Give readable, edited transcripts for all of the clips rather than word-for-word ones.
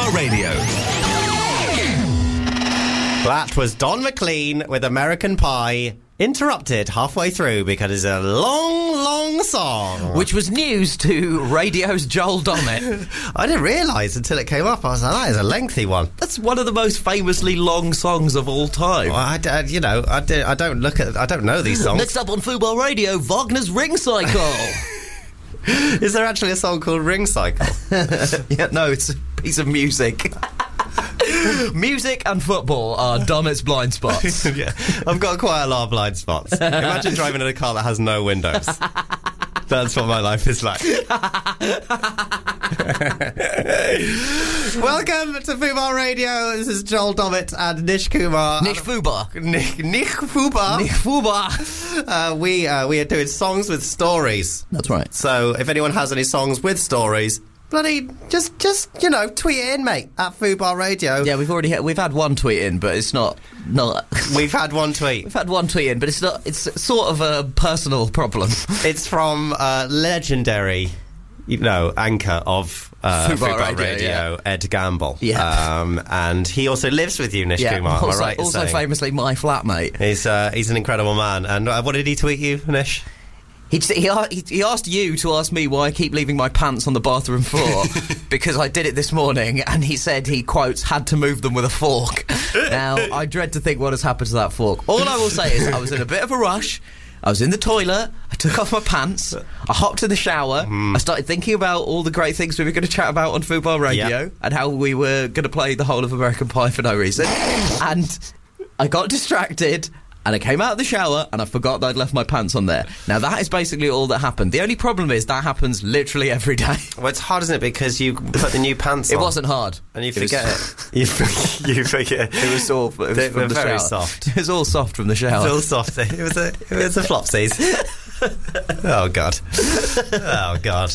Fubar Radio. That was Don McLean with American Pie, interrupted halfway through because it's a long, long song. Which was news to radio's Joel Dommett. I didn't realise until it came up. I was like, that is a lengthy one. That's one of the most famously long songs of all time. Well, I don't know these songs. Next up on Fubar Radio, Wagner's Ring Cycle. Is there actually a song called Ring Cycle? Yeah, no, it's a piece of music. Music and football are Dommett's blind spots. Yeah, I've got quite a lot of blind spots. Imagine driving in a car that has no windows. That's what my life is like. Welcome to Fubar Radio. This is Joel Dommett and Nish Kumar. Nish Fubar. Nick Fubar. Nick Fubar. We are doing songs with stories. That's right. So if anyone has any songs with stories, bloody just tweet it in, mate, at Fubar Radio. Yeah, we've had one tweet in, but it's not. We've had one tweet. We've had one tweet in, but it's not. It's sort of a personal problem. It's from legendary, anchor of Fubar Radio, Ed Gamble. Yeah. And he also lives with you, Nish Kumar. Also, am I right in also saying? famously my flatmate. He's an incredible man. And what did he tweet you, Nish? He asked you to ask me why I keep leaving my pants on the bathroom floor because I did it this morning, and he said he, quotes, had to move them with a fork. Now, I dread to think what has happened to that fork. All I will say is I was in a bit of a rush. I was in the toilet, I took off my pants, I hopped in the shower, I started thinking about all the great things we were going to chat about on Fubar Radio and how we were going to play the whole of American Pie for no reason. And I got distracted, and I came out of the shower and I forgot that I'd left my pants on there. Now, that is basically all that happened. The only problem is that happens literally every day. Well, it's hard, isn't it? Because you put the new pants on. It wasn't hard. And you forget it. You forget. It was all from the very shower. Soft. It was all soft from the shower. It was all soft. It was a flopsies. Oh, God. Oh, God.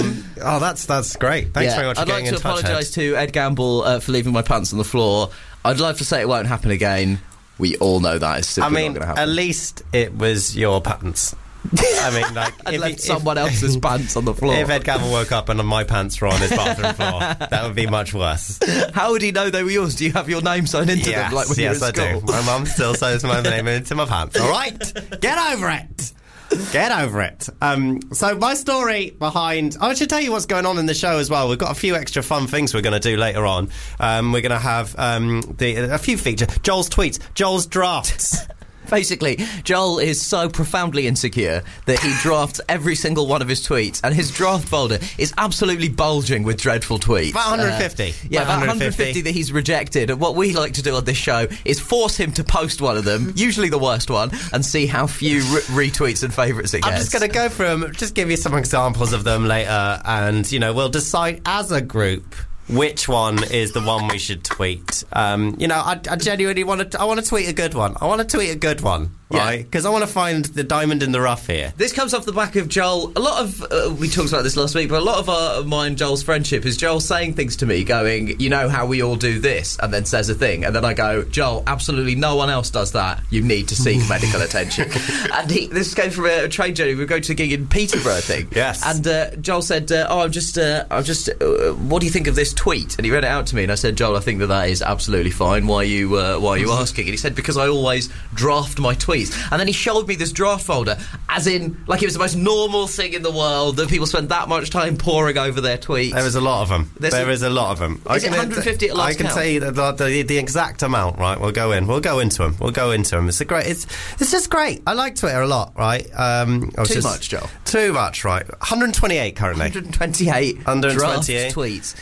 That's great. Thanks very much for getting in touch. I'd like to apologise to Ed Gamble for leaving my pants on the floor. I'd like to say it won't happen again. We all know that is simply not going to happen. At least it was your pants. I mean, like, I left someone else's pants on the floor. If Ed Gamble woke up and my pants were on his bathroom floor, that would be much worse. How would he know they were yours? Do you have your name signed into them like when you were at school? Yes, I do. My mum still sews my name into my pants. All right? Get over it. Get over it. So my story behind... I should tell you what's going on in the show as well. We've got a few extra fun things we're going to do later on. We're going to have a few features. Joel's tweets. Joel's drafts. Basically, Joel is so profoundly insecure that he drafts every single one of his tweets, and his draft folder is absolutely bulging with dreadful tweets. About 150. About 150 that he's rejected. And what we like to do on this show is force him to post one of them, usually the worst one, and see how few retweets and favourites it gets. I'm just going to go through them, just give you some examples of them later, and, we'll decide as a group which one is the one we should tweet. I genuinely want to tweet a good one. I want to tweet a good one, right? Because I want to find the diamond in the rough here. This comes off the back of Joel. A lot of, we talked about this last week, but a lot of mine and Joel's friendship is Joel saying things to me going, you know how we all do this, and then says a thing. And then I go, Joel, absolutely no one else does that. You need to seek medical attention. And this came from a trade journey. We were going to a gig in Peterborough, I think. Yes. And Joel said, I'm just, what do you think of this tweet? And he read it out to me, and I said, Joel, I think that is absolutely fine. Why are you asking? And he said, because I always draft my tweets. And then he showed me this draft folder, as in, like it was the most normal thing in the world that people spend that much time poring over their tweets. There is a lot of them. There is a lot of them. Is it 150 at last I can count? tell you the exact amount, right? We'll go into them. It's just great. I like Twitter a lot, right? Too much, Joel. Too much, right? 128 currently. 128 draft tweets.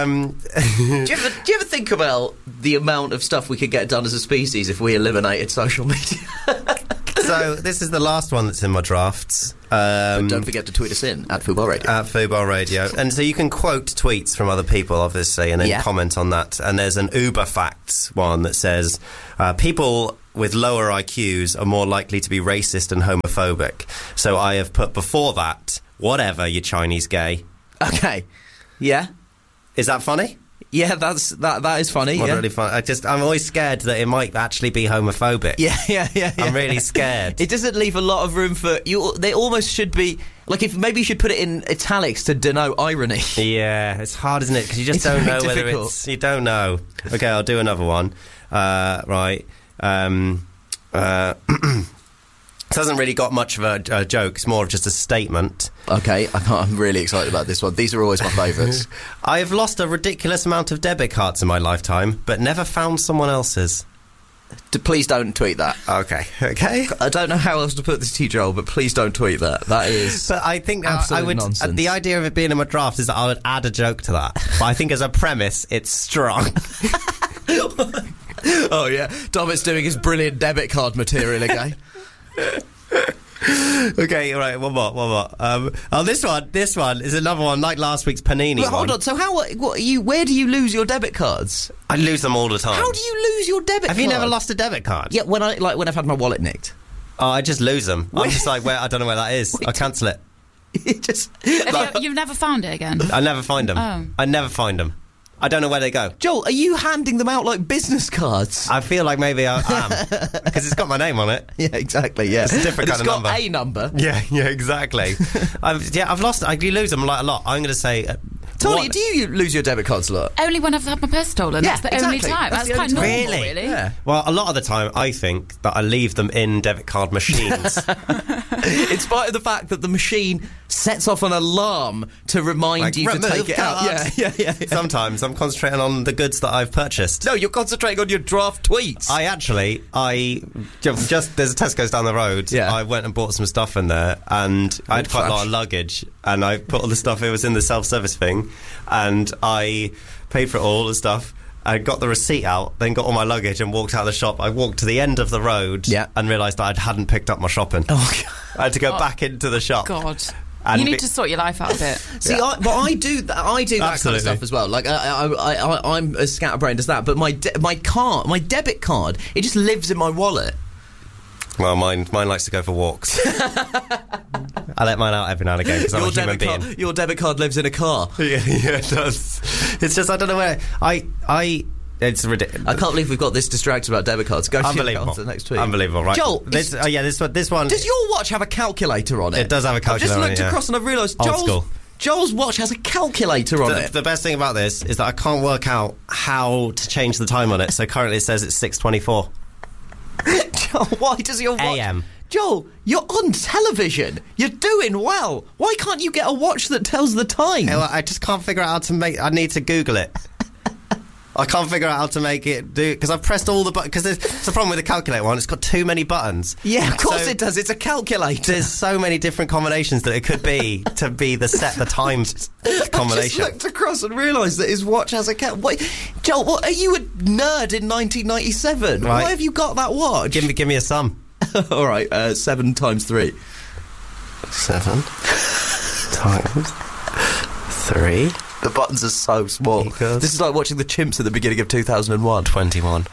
Do you ever think about the amount of stuff we could get done as a species if we eliminated social media? So this is the last one that's in my drafts. But don't forget to tweet us in at Fubar Radio. At Fubar Radio. And so you can quote tweets from other people, obviously, and then comment on that. And there's an Uber Facts one that says, people with lower IQs are more likely to be racist and homophobic. So I have put before that, whatever, you Chinese gay. Okay. Yeah. Is that funny? Yeah, that is funny. Really funny. I'm always scared that it might actually be homophobic. Yeah. I'm really scared. It doesn't leave a lot of room for you. They almost should be Like, if maybe you should put it in italics to denote irony. Yeah, it's hard, isn't it? Because you just It's don't very know whether difficult. it's... You don't know. Okay, I'll do another one. Right. It hasn't really got much of a joke. It's more of just a statement. Okay, I'm really excited about this one. These are always my favourites. I have lost a ridiculous amount of debit cards in my lifetime, but never found someone else's. Please don't tweet that. Okay. I don't know how else to put this to you, Joel, but please don't tweet that. That is... But I think absolute I would. nonsense. The idea of it being in my draft is that I would add a joke to that. But I think as a premise, it's strong. Oh, yeah. Domit's doing his brilliant debit card material again. Okay, all right, one more. This one is another one like last week's Panini But one. hold on, so where do you lose your debit cards? I lose them all the time. How do you lose your debit Have card? you never lost a debit card? Yeah, when I've had my wallet nicked. Oh, I just lose them. I'm just like, I don't know where that is. I cancel it. You've never found it again? I never find them. Oh. I never find them. I don't know where they go. Joel, are you handing them out like business cards? I feel like maybe I am. Because it's got my name on it. Yeah, exactly, yeah. It's a different kind of number. It's got a number. Yeah, exactly. I've lost it. I do lose them like a lot. I'm going to say... Tony, do you lose your debit cards a lot? Only when I've had my purse stolen. Yeah, That's the only exactly. time. That's That's the quite only normal, time. really. Yeah. Well, a lot of the time, I think that I leave them in debit card machines. In spite of the fact that the machine sets off an alarm to remind Like, you to remove take it out. cards. Yeah. Sometimes I'm concentrating on the goods that I've purchased. No, you're concentrating on your draft tweets. There's a Tesco's down the road. Yeah. I went and bought some stuff in there, and I had quite a lot of luggage, and I put all the stuff, it was in the self-service thing, and I paid for it all, the stuff. I got the receipt out, then got all my luggage and walked out of the shop. I walked to the end of the road and realised that I hadn't picked up my shopping. Oh, God. I had to go back into the shop. God. And you need to sort your life out a bit. See, I do that kind of Absolutely. stuff as well. Like I'm as scatterbrained as that. But my debit card, it just lives in my wallet. Well, mine likes to go for walks. I let mine out every now and again because I'm a human being. Your debit card lives in a car. Yeah, it does. It's just I don't know where it's ridiculous. I can't believe we've got this distracted about debit cards. Go Unbelievable. to the next tweet. Unbelievable, right? Joel, this one. does your watch have a calculator on it? It does have a calculator I've on just it, looked across and I've realised Old school. Joel's watch has a calculator on it. The best thing about this is that I can't work out how to change the time on it. So currently it says it's 6:24 Joel, why does your watch... a.m. Joel, you're on television. You're doing well. Why can't you get a watch that tells the time? I just can't figure out how to make. I need to Google it. I can't figure out how to make it do because I've pressed all the buttons. Because it's the problem with the calculator one. It's got too many buttons. Yeah, of course So it does. It's a calculator. There's so many different combinations that it could be to be the time combination. I just looked across and realised that his watch has a Joel, what, are you a nerd in 1997? Right. Why have you got that watch? Give me a sum. All right, 7 times 3. 7 times 3. The buttons are so small. Equals- This is like watching the Chimps at the beginning of 2001. 21.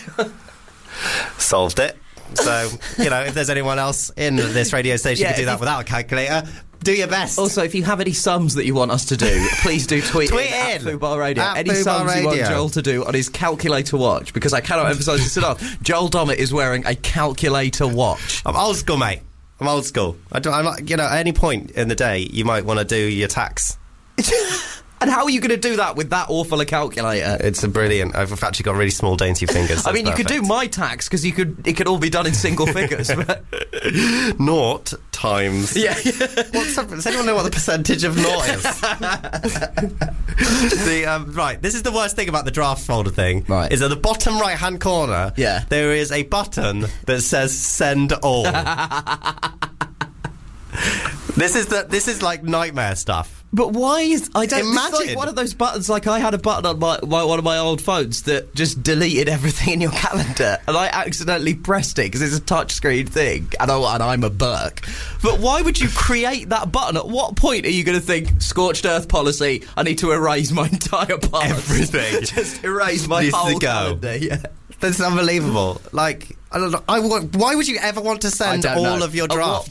Solved it. So, if there's anyone else in this radio station who Yeah, can do if that you- without a calculator, do your best. Also, if you have any sums that you want us to do, please do tweet Tweet in at in. Fubar Radio. At Any Fubar sums you want Radio. Joel to do on his calculator watch, because I cannot emphasise this enough. Joel Dommett is wearing a calculator watch. I'm old school, mate. I'm old school. I'm like, at any point in the day, you might want to do your tax. And how are you going to do that with that awful a calculator? It's a brilliant. I've actually got really small, dainty fingers. I mean, you That's could do perfect. my tax because it could all be done in single figures. Naught times. Yeah. Does anyone know what the percentage of naught is? Right, this is the worst thing about the draft folder thing. Right. Is at the bottom right-hand corner. Yeah. There is a button that says "Send All." This is like nightmare stuff. But why is... I don't... Imagine. It's like one of those buttons, like I had a button on one of my old phones that just deleted everything in your calendar, and I accidentally pressed it because it's a touchscreen thing, and I'm a Burke. But why would you create that button? At what point are you going to think, scorched earth policy, I need to erase my entire past? Everything. Just erase my Needs to whole go. calendar, yeah. This is unbelievable. Like, I don't know. Why would you ever want to send I don't all know. of your At draft? what